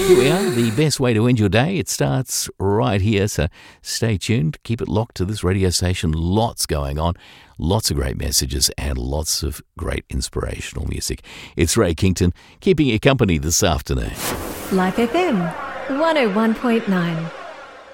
Here we are, the best way to end your day. It starts right here, so stay tuned. Keep it locked to this radio station. Lots going on, lots of great messages and lots of great inspirational music. It's Ray Kington keeping you company this afternoon. Life FM 101.9.